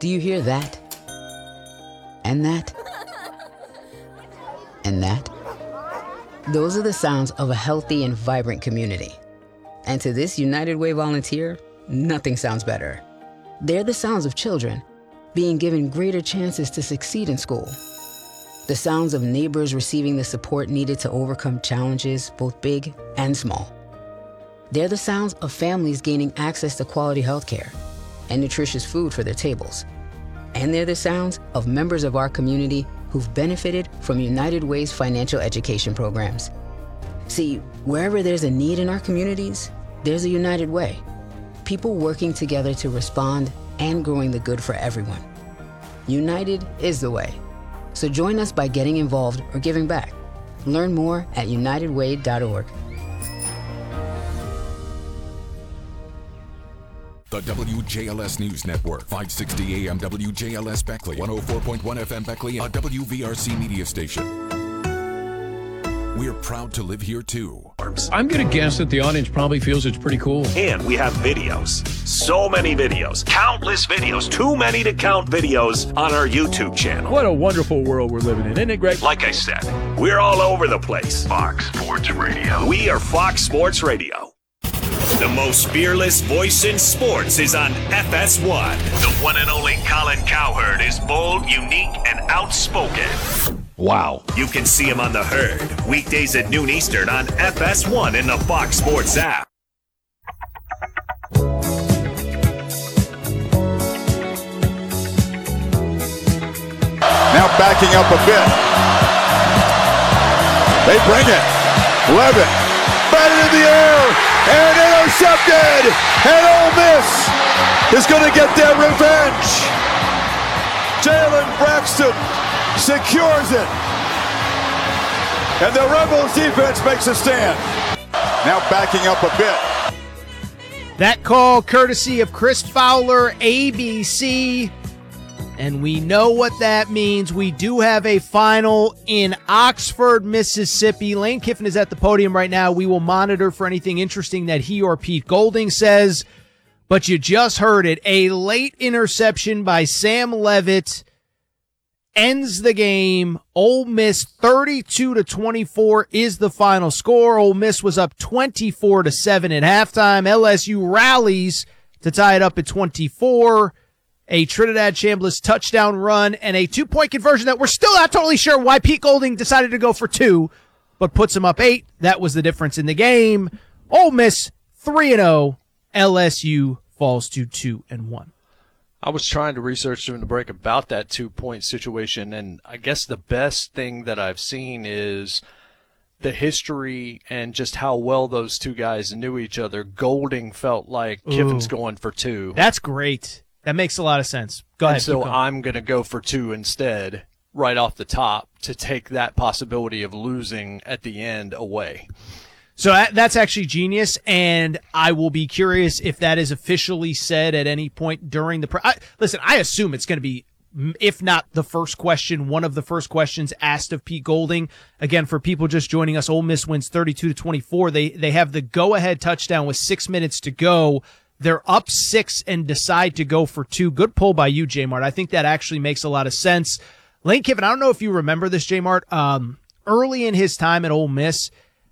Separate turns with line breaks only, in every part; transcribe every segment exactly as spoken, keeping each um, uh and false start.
Do you hear that? And that? And that? Those are the sounds of a healthy and vibrant community. And to this United Way volunteer, nothing sounds better. They're the sounds of children being given greater chances to succeed in school. The sounds of neighbors receiving the support needed to overcome challenges, both big and small. They're the sounds of families gaining access to quality healthcare and nutritious food for their tables. And they're the sounds of members of our community who've benefited from United Way's financial education programs. See, wherever there's a need in our communities, there's a United Way. People working together to respond and growing the good for everyone. United is the way. So join us by getting involved or giving back. Learn more at united way dot org.
The W J L S News Network, five sixty A M W J L S Beckley, one oh four point one F M Beckley, a W V R C media station. We're proud to live here, too.
I'm going to guess that the audience probably feels it's pretty cool.
And we have videos. So many videos. Countless videos. Too many to count videos on our YouTube channel.
What a wonderful world we're living in, isn't it great?
Like I said, we're all over the place. Fox Sports Radio. We are Fox Sports Radio. The most fearless voice in sports is on F S one. The one and only Colin Cowherd is bold, unique, and outspoken.
Wow.
You can see him on The Herd, weekdays at noon Eastern on F S one in the Fox Sports app.
Now backing up a bit. They bring it. Levitt. Batted in the air. And intercepted. And Ole Miss is going to get their revenge. Jalen Braxton secures it. And the Rebels defense makes a stand. Now backing up a bit.
That call courtesy of Chris Fowler, A B C. And we know what that means. We do have a final in Oxford, Mississippi. Lane Kiffin is at the podium right now. We will monitor for anything interesting that he or Pete Golding says. But you just heard it. A late interception by Sam Levitt ends the game. Ole Miss thirty-two to twenty-four is the final score. Ole Miss was up twenty-four to seven at halftime. L S U rallies to tie it up at twenty-four. A Trinidad Chambliss touchdown run and a two-point conversion that we're still not totally sure why Pete Golding decided to go for two, but puts him up eight. That was the difference in the game. Ole Miss three and oh. L S U falls to two and one.
I was trying to research during the break about that two-point situation, and I guess the best thing that I've seen is the history and just how well those two guys knew each other. Golding felt like Ooh. Kiffin's going for two.
That's great. That makes a lot of sense. Go ahead.
And so I'm going to go for two instead, right off the top, to take that possibility of losing at the end away.
So that's actually genius, and I will be curious if that is officially said at any point during the pre- I, listen, I assume it's going to be, if not the first question, one of the first questions asked of Pete Golding. Again, for people just joining us, Ole Miss wins thirty-two to twenty-four. They they have the go-ahead touchdown with six minutes to go. They're up six and decide to go for two. Good pull by you, J-Mart. I think that actually makes a lot of sense. Lane Kiffin, I don't know if you remember this, J-Mart. Um, early in his time at Ole Miss,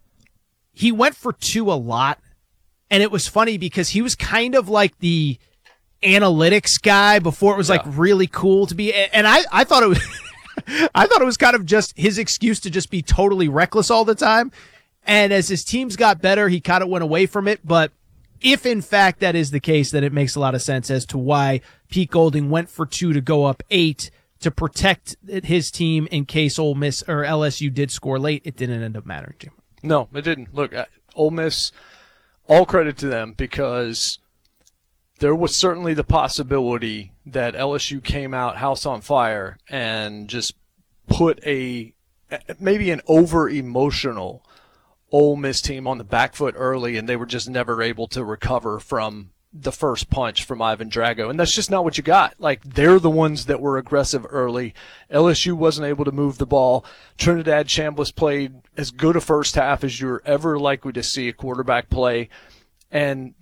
he went for two a lot, and it was funny because he was kind of like the analytics guy before it was yeah. like really cool to be. And I, I thought it was, I thought it was kind of just his excuse to just be totally reckless all the time. And as his teams got better, he kind of went away from it. But if in fact that is the case, then it makes a lot of sense as to why Pete Golding went for two to go up eight to protect his team in case Ole Miss or L S U did score late. It didn't end up mattering, Jim.
No, it didn't. Look, Ole Miss, all credit to them, because there was certainly the possibility that L S U came out house on fire and just put a maybe an over-emotional Ole Miss team on the back foot early, and they were just never able to recover from the first punch from Ivan Drago. And that's just not what you got. Like, they're the ones that were aggressive early. L S U wasn't able to move the ball. Trinidad Chambliss played as good a first half as you're ever likely to see a quarterback play. And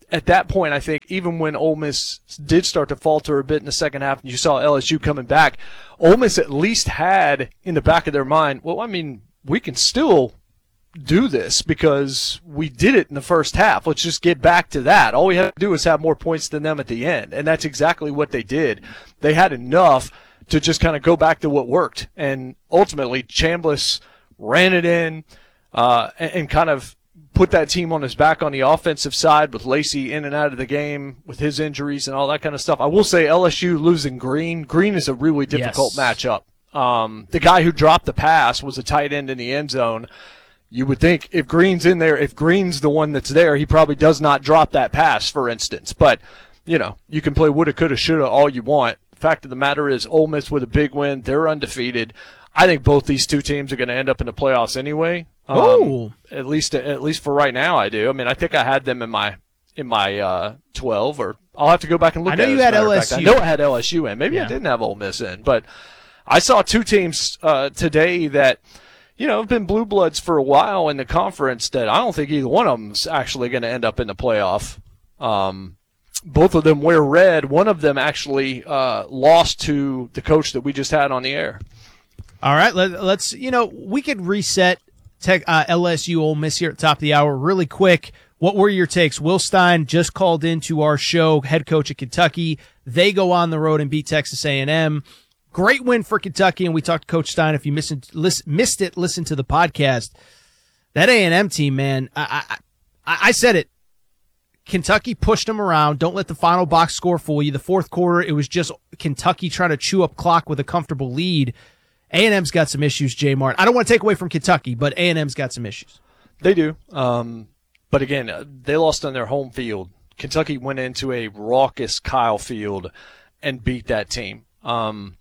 at that point, I think even when Ole Miss did start to falter a bit in the second half, and you saw L S U coming back, Ole Miss at least had in the back of their mind, well, I mean, we can still do this because we did it in the first half. Let's just get back to that. All we have to do is have more points than them at the end, and that's exactly what they did. They had enough to just kind of go back to what worked, and ultimately Chambliss ran it in uh, and, and kind of put that team on his back on the offensive side with Lacey in and out of the game with his injuries and all that kind of stuff. I will say L S U losing Green. Green is a really difficult
yes.
matchup. Um, the guy who dropped the pass was a tight end in the end zone. You would think if Green's in there, if Green's the one that's there, he probably does not drop that pass, for instance. But, you know, you can play woulda, coulda, shoulda all you want. Fact of the matter is Ole Miss with a big win. They're undefeated. I think both these two teams are going to end up in the playoffs anyway. Um, at least, at least for right now, I do. I mean, I think I had them in my in my uh, twelve, or I'll have to go back and look.
I know
at it,
you had L S U.
I know I had L S U in. Maybe
yeah.
I didn't have Ole Miss in, but I saw two teams uh, today that, you know, have been blue bloods for a while in the conference that I don't think either one of them's actually going to end up in the playoff. Um, both of them wear red. One of them actually uh, lost to the coach that we just had on the air.
All right, let, let's, you know, we could reset tech, uh, L S U Ole Miss here at the top of the hour really quick. What were your takes? Will Stein just called into our show, head coach at Kentucky. They go on the road and beat Texas A and M. Great win for Kentucky, and we talked to Coach Stein. If you missed, missed it, listen to the podcast. That A and M team, man, I, I, I said it. Kentucky pushed them around. Don't let the final box score fool you. The fourth quarter, it was just Kentucky trying to chew up clock with a comfortable lead. A and M's got some issues, J. Mart. I don't want to take away from Kentucky, but A and M's got some issues.
They do. Um, but again, they lost on their home field. Kentucky went into a raucous Kyle Field and beat that team. Um,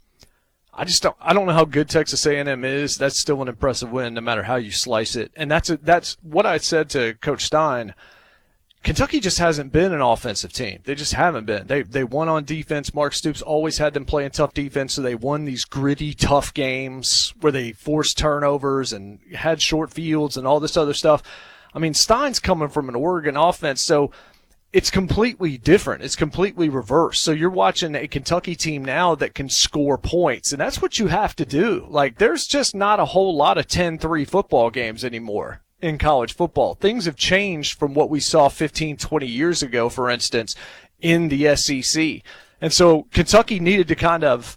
I just don't. I don't know how good Texas A and M is. That's still an impressive win, no matter how you slice it. And that's a, that's what I said to Coach Stein. Kentucky just hasn't been an offensive team. They just haven't been. They they won on defense. Mark Stoops always had them playing tough defense, so they won these gritty, tough games where they forced turnovers and had short fields and all this other stuff. I mean, Stein's coming from an Oregon offense, so it's completely different. It's completely reversed. So you're watching a Kentucky team now that can score points, and that's what you have to do. Like, there's just not a whole lot of ten three football games anymore in college football. Things have changed from what we saw fifteen, twenty years ago, for instance, in the S E C. And so Kentucky needed to kind of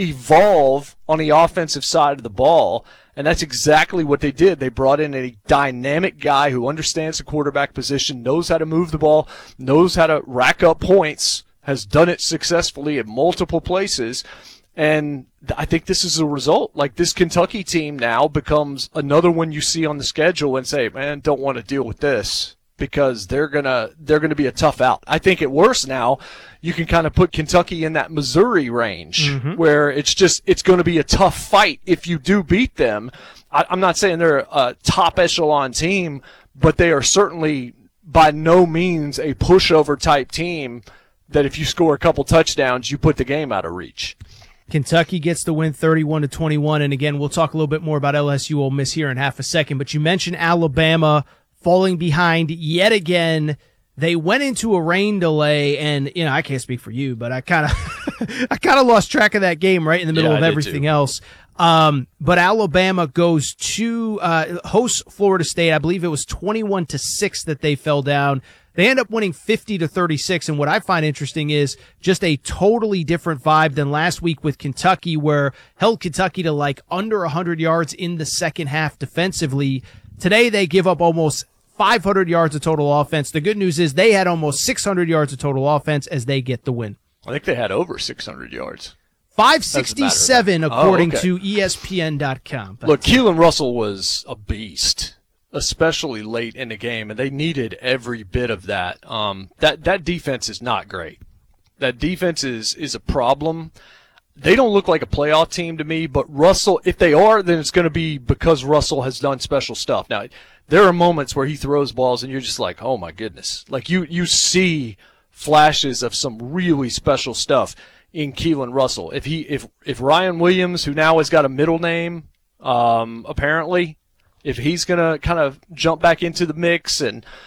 evolve on the offensive side of the ball, and that's exactly what they did. They brought in a dynamic guy who understands the quarterback position, knows how to move the ball, knows how to rack up points, has done it successfully at multiple places. And I think this is a result. Like, this Kentucky team now becomes another one you see on the schedule and say, man, don't want to deal with this because they're gonna they're gonna be a tough out. I think at worst now, you can kind of put Kentucky in that Missouri range mm-hmm. where it's just it's going to be a tough fight if you do beat them. I, I'm not saying they're a top echelon team, but they are certainly by no means a pushover type team that if you score a couple touchdowns, you put the game out of reach.
Kentucky gets the win thirty-one to twenty-one, and again, we'll talk a little bit more about L S U Ole Miss here in half a second, but you mentioned Alabama falling behind yet again. They went into a rain delay, and, you know, I can't speak for you, but I kind of I kind of lost track of that game right in the middle
yeah,
of everything else. Um, but Alabama goes to uh, hosts Florida State. I believe it was twenty-one to six that they fell down. They end up winning fifty to thirty-six, and what I find interesting is just a totally different vibe than last week with Kentucky, where held Kentucky to like under one hundred yards in the second half defensively. Today they give up almost five hundred yards of total offense. The good news is they had almost six hundred yards of total offense as they get the win.
I think they had over six hundred yards.
five sixty-seven according
oh, okay.
to E S P N dot com.
Look, Keelan Russell was a beast, especially late in the game, and they needed every bit of that. Um, that that defense is not great. That defense is is a problem. They don't look like a playoff team to me, but Russell, if they are, then it's going to be because Russell has done special stuff. Now, there are moments where he throws balls and you're just like, oh my goodness. Like you you see flashes of some really special stuff in Keelan Russell. If he if if Ryan Williams, who now has got a middle name, um, apparently, if he's going to kind of jump back into the mix and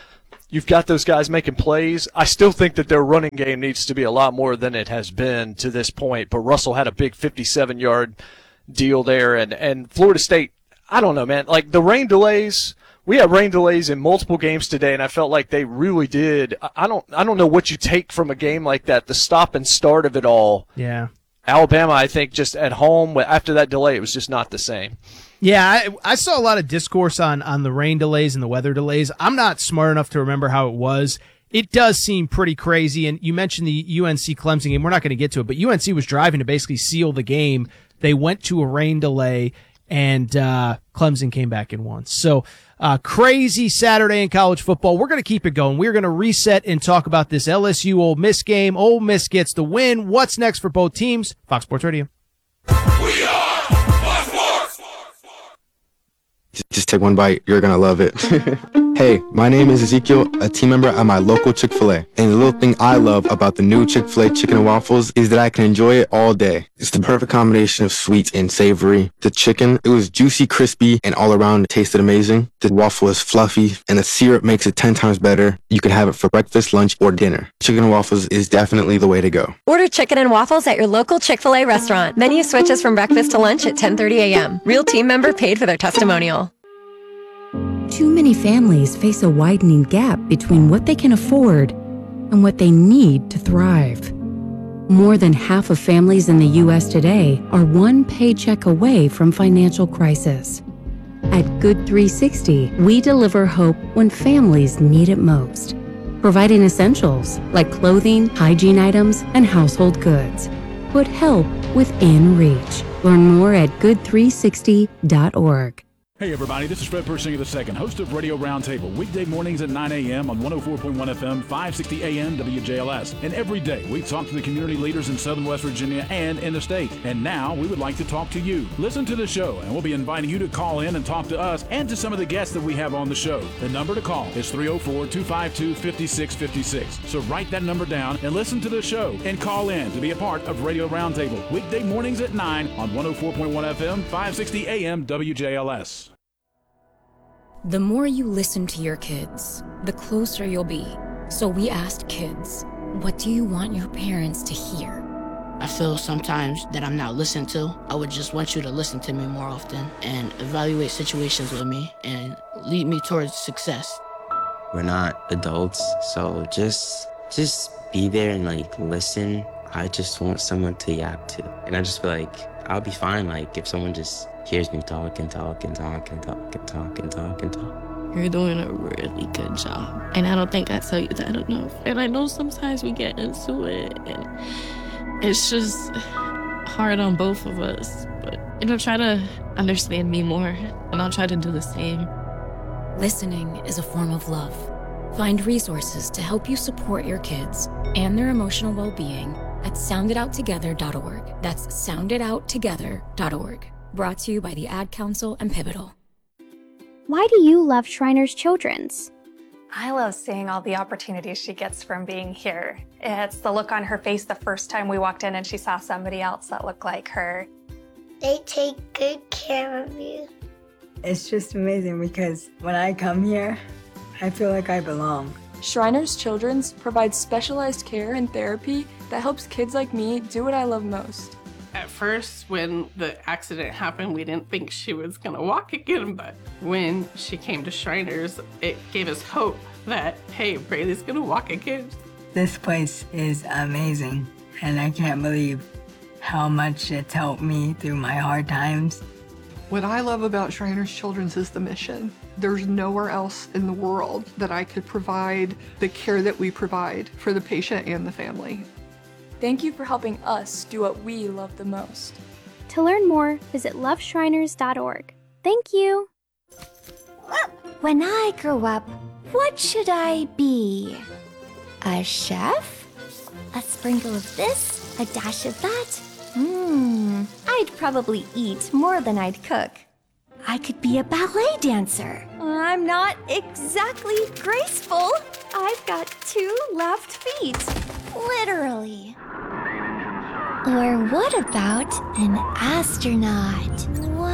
You've got those guys making plays. I still think that their running game needs to be a lot more than it has been to this point. But Russell had a big fifty-seven-yard deal there. And, and Florida State, I don't know, man. Like, the rain delays, we had rain delays in multiple games today, and I felt like they really did. I don't I don't know what you take from a game like that, the stop and start of it all.
Yeah.
Alabama, I think, just at home, after that delay, it was just not the same.
Yeah, I, I saw a lot of discourse on, on the rain delays and the weather delays. I'm not smart enough to remember how it was. It does seem pretty crazy. And you mentioned the U N C Clemson game. We're not going to get to it, but U N C was driving to basically seal the game. They went to a rain delay, and uh, Clemson came back and won. So uh, crazy Saturday in college football. We're going to keep it going. We're going to reset and talk about this L S U Ole Miss game. Ole Miss gets the win. What's next for both teams? Fox Sports Radio.
We are Fox Sports.
Just take one bite. You're going to love it. Hey, my name is Ezekiel, a team member at my local Chick-fil-A. And the little thing I love about the new Chick-fil-A chicken and waffles is that I can enjoy it all day. It's the perfect combination of sweet and savory. The chicken, it was juicy, crispy, and all around it tasted amazing. The waffle is fluffy, and the syrup makes it ten times better. You can have it for breakfast, lunch, or dinner. Chicken and waffles is definitely the way to go.
Order chicken and waffles at your local Chick-fil-A restaurant. Menu switches from breakfast to lunch at ten thirty a.m. Real team member paid for their testimonial.
Too many families face a widening gap between what they can afford and what they need to thrive. More than half of families in the U S today are one paycheck away from financial crisis. At Good three sixty, we deliver hope when families need it most, providing essentials like clothing, hygiene items, and household goods. Put help within reach. Learn more at good three sixty dot org.
Hey everybody, this is Fred Persinger the second, host of Radio Roundtable, weekday mornings at nine a.m. on one oh four point one F M, five sixty A M W J L S. And every day we talk to the community leaders in Southern West Virginia and in the state. And now we would like to talk to you. Listen to the show, and we'll be inviting you to call in and talk to us and to some of the guests that we have on the show. The number to call is three oh four, two five two, five six five six. So write that number down and listen to the show and call in to be a part of Radio Roundtable, weekday mornings at nine on one oh four point one F M, five sixty A M W J L S.
The more you listen to your kids, the closer you'll be. So we asked kids, what do you want your parents to hear?
I feel sometimes that I'm not listened to. I would just want you to listen to me more often and evaluate situations with me and lead me towards success.
We're not adults, so just just be there and like listen. I just want someone to yap to. And I just feel like I'll be fine like if someone just hears me talk and talk and talk and talk and talk and talk and talk.
You're doing a really good job. And I don't think I tell you that enough. And I know sometimes we get into it and it's just hard on both of us. But, you know, try to understand me more and I'll try to do the same.
Listening is a form of love. Find resources to help you support your kids and their emotional well-being at sound it out together dot org. That's sound it out together dot org. Brought to you by the Ad Council and Pivotal.
Why do you love Shriners Children's?
I love seeing all the opportunities she gets from being here. It's the look on her face the first time we walked in and she saw somebody else that looked like her.
They take good care of you.
It's just amazing because when I come here, I feel like I belong.
Shriners Children's provides specialized care and therapy that helps kids like me do what I love most.
At first, when the accident happened, we didn't think she was gonna walk again, but when she came to Shriners, it gave us hope that, hey, Braylee's gonna walk again.
This place is amazing, and I can't believe how much it's helped me through my hard times.
What I love about Shriners Children's is the mission. There's nowhere else in the world that I could provide the care that we provide for the patient and the family.
Thank you for helping us do what we love the most.
To learn more, visit love shriners dot org. Thank you.
When I grow up, what should I be? A chef? A sprinkle of this, a dash of that? Hmm, I'd probably eat more than I'd cook. I could be a ballet dancer. I'm not exactly graceful. I've got two left feet. Literally. Or what about an astronaut?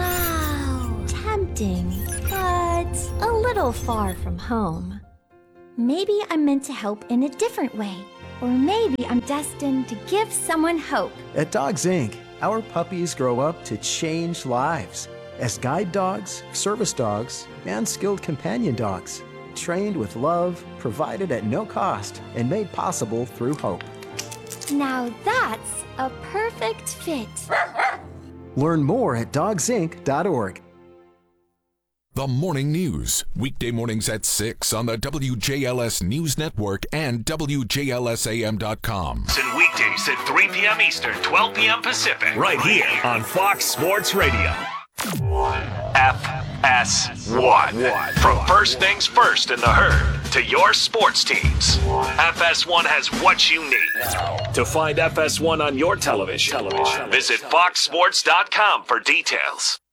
Wow. Tempting, but a little far from home. maybe I'm meant to help in a different way. Or maybe I'm destined to give someone hope.
At Dogs Incorporated, our puppies grow up to change lives as guide dogs, service dogs, and skilled companion dogs, trained with love, provided at no cost, and made possible through hope.
Now that's a perfect fit.
Learn more at dogs inc dot org.
The Morning News, weekday mornings at six on the W J L S News Network and W J L S A M dot com.
And weekdays at three p.m. Eastern, twelve p.m. Pacific. Right here on Fox Sports Radio. F S one. From first things first in the herd to your sports teams, F S one has what you need. To find F S one on your television, television. visit fox sports dot com for details.